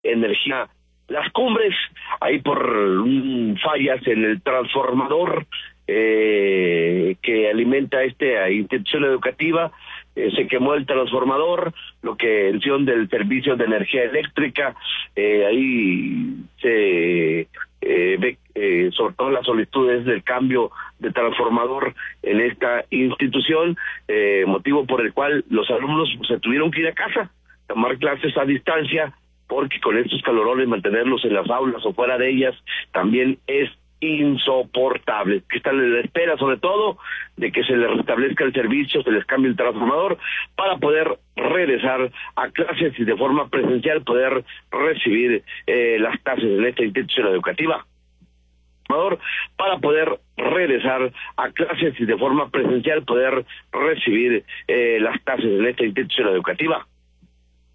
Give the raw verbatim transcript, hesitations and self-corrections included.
energía. Las Cumbres, ahí por um, fallas en el transformador eh, que alimenta esta institución educativa, eh, se quemó el transformador, lo que en función del servicio de energía eléctrica, eh, ahí se eh, ve eh, sobre todo las solicitudes del cambio de transformador en esta institución, eh, motivo por el cual los alumnos se tuvieron que ir a casa, tomar clases a distancia, porque con estos calorones mantenerlos en las aulas o fuera de ellas también es insoportable. Que están en la espera, sobre todo, de que se les restablezca el servicio, se les cambie el transformador para poder regresar a clases y de forma presencial poder recibir eh, las clases en esta institución educativa. Para poder regresar a clases y de forma presencial poder recibir eh, las clases en esta institución educativa.